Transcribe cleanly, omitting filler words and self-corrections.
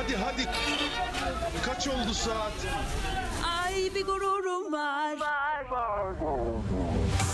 Hadi hadi. Kaç oldu saat? Ay bir gururum var.